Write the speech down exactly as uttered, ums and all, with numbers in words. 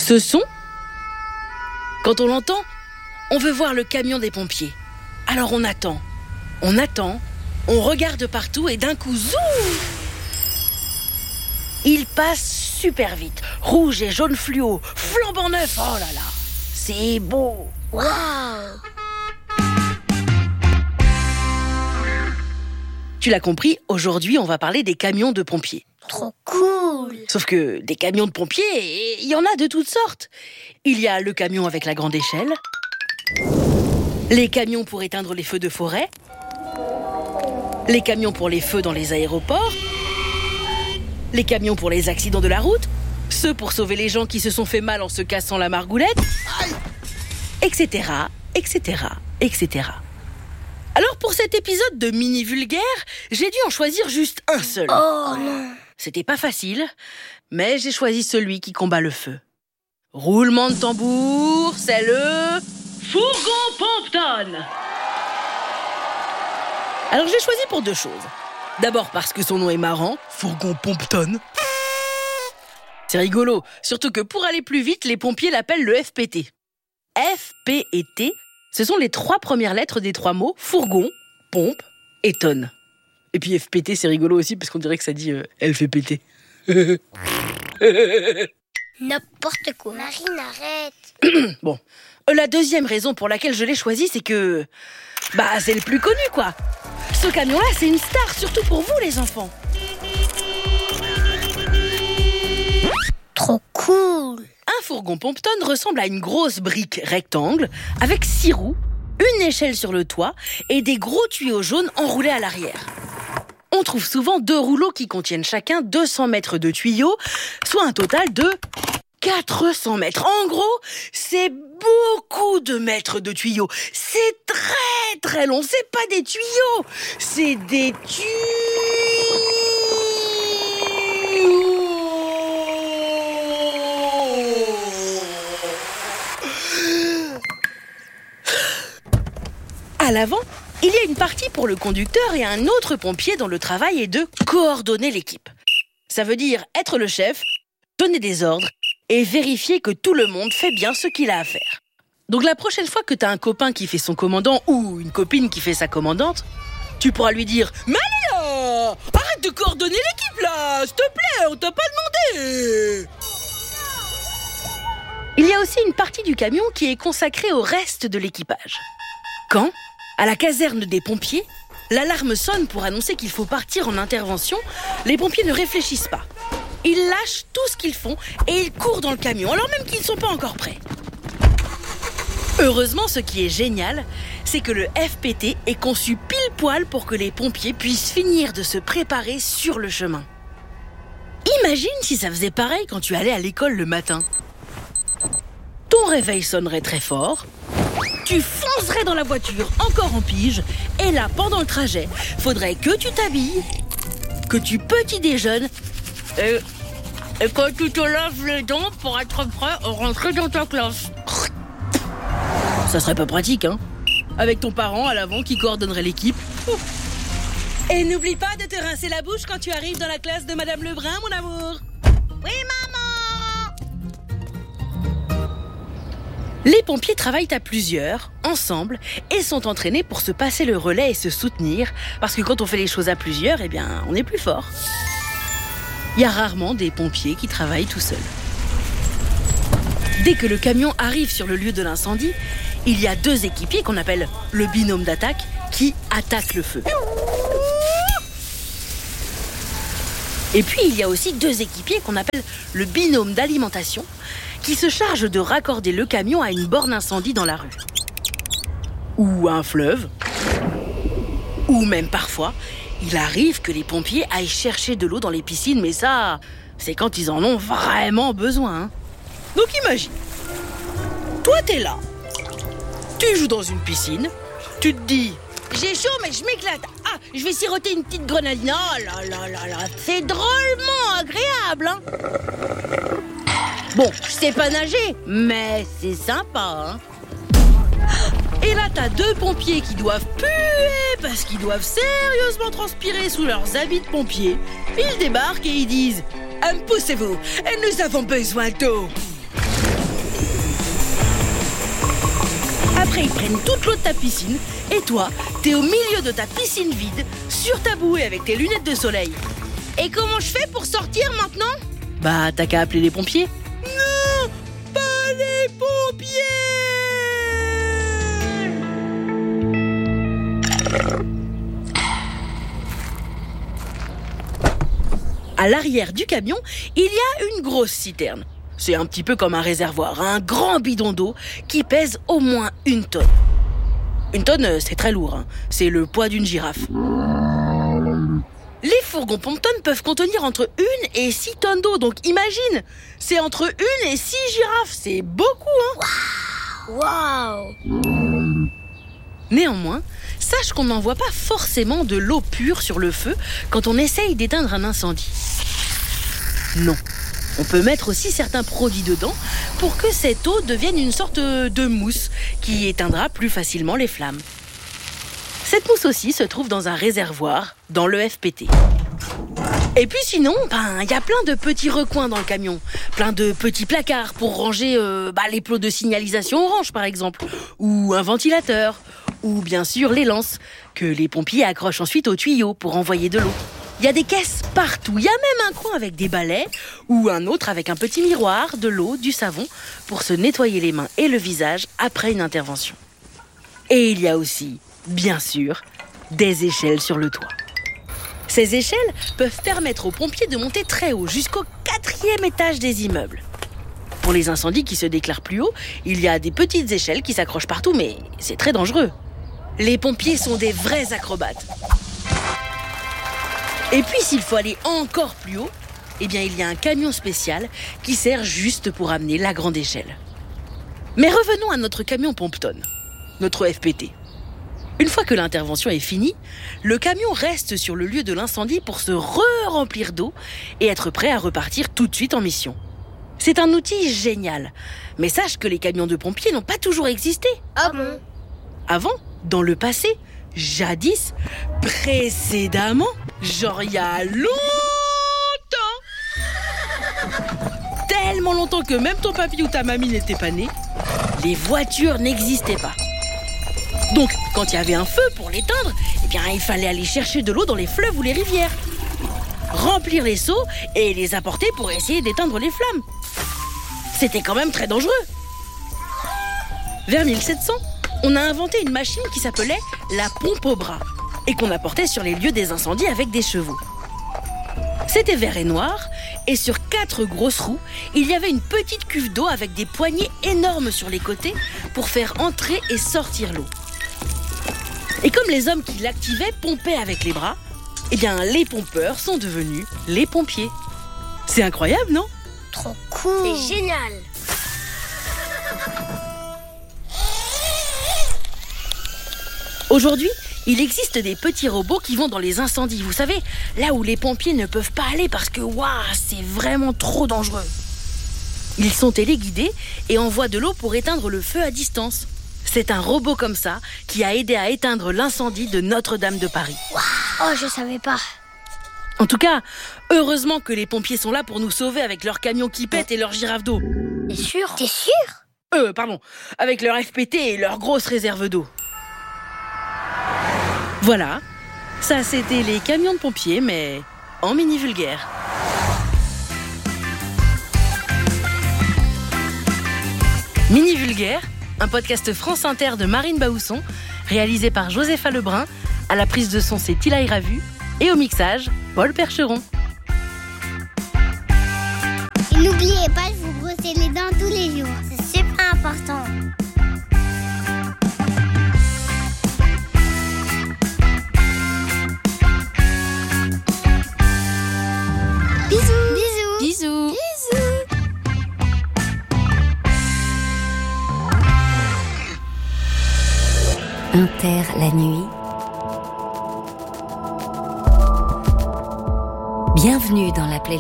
Ce son, quand on l'entend, on veut voir le camion des pompiers. Alors on attend, on attend, on regarde partout et d'un coup, zoom! Il passe super vite, rouge et jaune fluo, flambant neuf, oh là là, c'est beau! Waouh! Tu l'as compris, aujourd'hui on va parler des camions de pompiers. Trop cool! Sauf que des camions de pompiers, il y en a de toutes sortes. Il y a le camion avec la grande échelle, les camions pour éteindre les feux de forêt, les camions pour les feux dans les aéroports, les camions pour les accidents de la route, ceux pour sauver les gens qui se sont fait mal en se cassant la margoulette, et cetera, et cetera, et cetera. Alors pour cet épisode de Mini Vulgaire, j'ai dû en choisir juste un seul. Oh non! C'était pas facile, mais j'ai choisi celui qui combat le feu. Roulement de tambour, c'est le fourgon Pompton. Alors j'ai choisi pour deux choses. D'abord parce que son nom est marrant, fourgon Pompton. C'est rigolo, surtout que pour aller plus vite, les pompiers l'appellent le F P T. F, P et T, ce sont les trois premières lettres des trois mots fourgon, pompe et tonne. Et puis F P T, c'est rigolo aussi parce qu'on dirait que ça dit euh, elle fait péter. N'importe quoi. Marine, arrête. Bon, la deuxième raison pour laquelle je l'ai choisi, c'est que... Bah, c'est le plus connu, quoi. Ce camion-là, c'est une star, surtout pour vous, les enfants. Trop cool. Un fourgon Pompton ressemble à une grosse brique rectangle avec six roues, une échelle sur le toit et des gros tuyaux jaunes enroulés à l'arrière. On trouve souvent deux rouleaux qui contiennent chacun deux cents mètres de tuyaux, soit un total de quatre cents mètres. En gros, c'est beaucoup de mètres de tuyaux. C'est très très long. C'est pas des tuyaux, c'est des tuyaux. À l'avant, il y a une partie pour le conducteur et un autre pompier dont le travail est de coordonner l'équipe. Ça veut dire être le chef, donner des ordres et vérifier que tout le monde fait bien ce qu'il a à faire. Donc la prochaine fois que t'as un copain qui fait son commandant ou une copine qui fait sa commandante, tu pourras lui dire « Mais allez là, arrête de coordonner l'équipe là, s'il te plaît, on t'a pas demandé !» Il y a aussi une partie du camion qui est consacrée au reste de l'équipage. Quand, à la caserne des pompiers, l'alarme sonne pour annoncer qu'il faut partir en intervention, les pompiers ne réfléchissent pas. Ils lâchent tout ce qu'ils font et ils courent dans le camion, alors même qu'ils ne sont pas encore prêts. Heureusement, ce qui est génial, c'est que le F P T est conçu pile poil pour que les pompiers puissent finir de se préparer sur le chemin. Imagine si ça faisait pareil quand tu allais à l'école le matin. Ton réveil sonnerait très fort, tu foncerais dans la voiture encore en pige, et là, pendant le trajet, faudrait que tu t'habilles, que tu petit déjeunes, et, et que tu te laves les dents pour être prêt à rentrer dans ta classe. Ça serait pas pratique, hein? Avec ton parent à l'avant qui coordonnerait l'équipe. Et n'oublie pas de te rincer la bouche quand tu arrives dans la classe de Madame Lebrun, mon amour. Oui, maman! Les pompiers travaillent à plusieurs, ensemble, et sont entraînés pour se passer le relais et se soutenir, parce que quand on fait les choses à plusieurs, eh bien, on est plus fort. Il y a rarement des pompiers qui travaillent tout seuls. Dès que le camion arrive sur le lieu de l'incendie, il y a deux équipiers qu'on appelle le binôme d'attaque qui attaquent le feu. Et puis il y a aussi deux équipiers qu'on appelle le binôme d'alimentation qui se chargent de raccorder le camion à une borne incendie dans la rue. Ou à un fleuve. Ou même parfois, il arrive que les pompiers aillent chercher de l'eau dans les piscines, mais ça, c'est quand ils en ont vraiment besoin. Hein. Donc imagine, toi t'es là, tu joues dans une piscine, tu te dis « J'ai chaud mais je m'éclate, ah, je vais siroter une petite grenadine, oh là là là là, c'est drôlement agréable hein !» Bon, je sais pas nager, mais c'est sympa hein. Et là t'as deux pompiers qui doivent puer parce qu'ils doivent sérieusement transpirer sous leurs habits de pompiers. Ils débarquent et ils disent « Poussez-vous, nous avons besoin d'eau !» Après, ils prennent toute l'eau de ta piscine. Et toi, t'es au milieu de ta piscine vide, sur ta bouée avec tes lunettes de soleil. Et comment je fais pour sortir maintenant? Bah, t'as qu'à appeler les pompiers. Non, pas les pompiers! À l'arrière du camion, il y a une grosse citerne. C'est un petit peu comme un réservoir, un grand bidon d'eau qui pèse au moins une tonne. Une tonne, c'est très lourd, hein. C'est le poids d'une girafe. Les fourgons Pompton peuvent contenir entre une et six tonnes d'eau, donc imagine, c'est entre une et six girafes, c'est beaucoup, hein. Waouh! Néanmoins, sache qu'on n'envoie pas forcément de l'eau pure sur le feu quand on essaye d'éteindre un incendie. Non, on peut mettre aussi certains produits dedans pour que cette eau devienne une sorte de mousse qui éteindra plus facilement les flammes. Cette mousse aussi se trouve dans un réservoir, dans le F P T. Et puis sinon, ben, y a plein de petits recoins dans le camion, plein de petits placards pour ranger euh, bah, les plots de signalisation orange par exemple, ou un ventilateur, ou bien sûr les lances, que les pompiers accrochent ensuite aux tuyaux pour envoyer de l'eau. Il y a des caisses partout, il y a même un coin avec des balais, ou un autre avec un petit miroir, de l'eau, du savon, pour se nettoyer les mains et le visage après une intervention. Et il y a aussi, bien sûr, des échelles sur le toit. Ces échelles peuvent permettre aux pompiers de monter très haut, jusqu'au quatrième étage des immeubles. Pour les incendies qui se déclarent plus haut, il y a des petites échelles qui s'accrochent partout, mais c'est très dangereux. Les pompiers sont des vrais acrobates. Et puis, s'il faut aller encore plus haut, eh bien, il y a un camion spécial qui sert juste pour amener la grande échelle. Mais revenons à notre camion Pompton, notre F P T. Une fois que l'intervention est finie, le camion reste sur le lieu de l'incendie pour se re-remplir d'eau et être prêt à repartir tout de suite en mission. C'est un outil génial, mais sache que les camions de pompiers n'ont pas toujours existé. Ah bon? Avant, dans le passé, jadis, précédemment, genre il y a longtemps, tellement longtemps que même ton papy ou ta mamie n'étaient pas nés, les voitures n'existaient pas. Donc, quand il y avait un feu pour l'éteindre, eh bien, il fallait aller chercher de l'eau dans les fleuves ou les rivières, remplir les seaux et les apporter pour essayer d'éteindre les flammes. C'était quand même très dangereux. Vers mille sept cents, on a inventé une machine qui s'appelait la pompe au bras et qu'on apportait sur les lieux des incendies avec des chevaux. C'était vert et noir, et sur quatre grosses roues, il y avait une petite cuve d'eau avec des poignées énormes sur les côtés pour faire entrer et sortir l'eau. Et comme les hommes qui l'activaient pompaient avec les bras, eh bien les pompeurs sont devenus les pompiers. C'est incroyable, non? Trop cool! C'est génial! Aujourd'hui, il existe des petits robots qui vont dans les incendies. Vous savez, là où les pompiers ne peuvent pas aller parce que, waouh, c'est vraiment trop dangereux. Ils sont téléguidés et envoient de l'eau pour éteindre le feu à distance. C'est un robot comme ça qui a aidé à éteindre l'incendie de Notre-Dame de Paris. Wow. Oh, je savais pas. En tout cas, heureusement que les pompiers sont là pour nous sauver avec leurs camions qui pètent et leurs girafes d'eau. T'es sûr? T'es sûr? Euh, pardon, avec leur F P T et leurs grosses réserves d'eau. Voilà, ça c'était les camions de pompiers, mais en mini vulgaire. Mini vulgaire, un podcast France Inter de Marine Baousson, réalisé par Josépha Lebrun, à la prise de son c'est Tilaï Ravu, et au mixage, Paul Percheron. Et n'oubliez pas de vous brosser les dents tous les jours, c'est super important. Bisous. Bisous. Bisous. Bisous. Inter la nuit. Bienvenue dans la playlist.